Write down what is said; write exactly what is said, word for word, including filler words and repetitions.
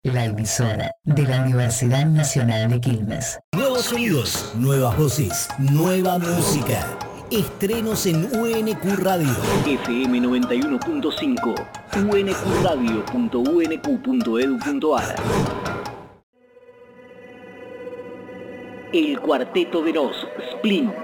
La emisora de la Universidad Nacional de Quilmes. Nuevos sonidos, nuevas voces, nueva música. Estrenos en U N Q Radio. F M noventa y uno punto cinco, u n q radio punto u n q punto e d u punto a r. El Cuarteto de Nos, Splin.